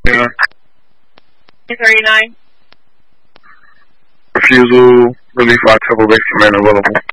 Yeah. 39. Refusal, relief by Temple Base Command available.